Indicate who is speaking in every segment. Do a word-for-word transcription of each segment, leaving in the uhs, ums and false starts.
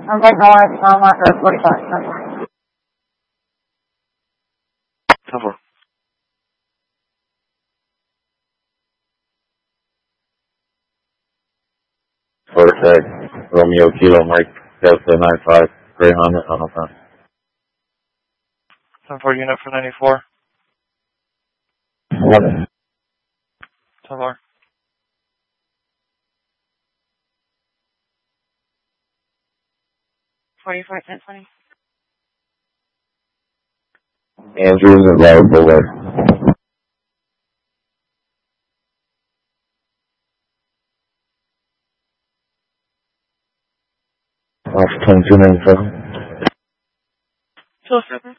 Speaker 1: I'm like north, I'm not or forty-five.
Speaker 2: ten four.
Speaker 3: Forte, Romeo Kilo Mike Delta nine five, Greyhound at Tunnel Time.
Speaker 2: ten four unit for ninety-four.
Speaker 3: One.
Speaker 2: ten four.
Speaker 1: forty-four, ten twenty.
Speaker 3: Andrews and Loud Boulevard. Off twenty-two ninety-seven.
Speaker 2: two seven.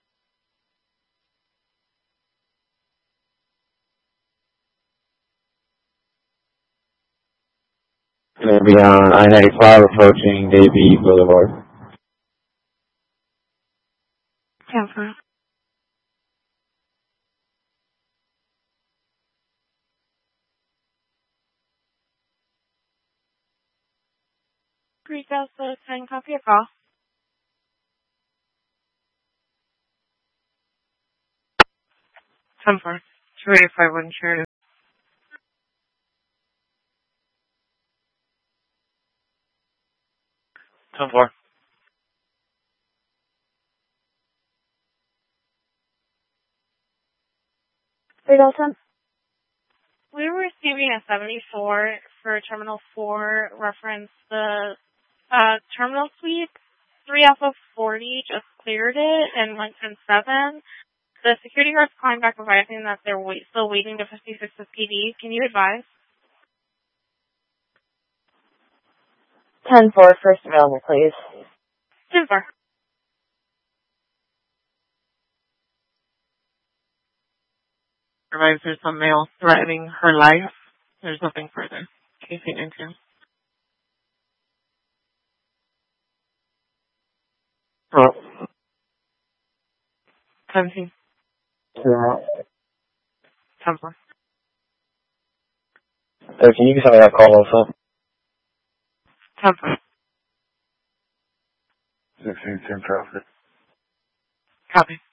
Speaker 3: Going to be on I ninety-five approaching Davie Boulevard.
Speaker 1: ten four. Three Delta ten, copy your call.
Speaker 2: ten four. two eighty-five one share. ten four.
Speaker 1: Three Delta. We were receiving a seventy-four for Terminal four, reference the uh, Terminal Suite. three Alpha forty just cleared it and went ten seven. The security guards calling back advising that they're wait, still waiting to fifty-six with P D. Can you advise?
Speaker 4: ten four, first available, please.
Speaker 1: ten four.
Speaker 2: Advise there's some male threatening her life. There's nothing further. Casing into.
Speaker 3: Oh.
Speaker 2: seventeen.
Speaker 3: Yeah.
Speaker 2: ten four.
Speaker 3: Hey, can you tell me that call also?
Speaker 2: ten four.
Speaker 3: sixteen ten traffic.
Speaker 2: Copy.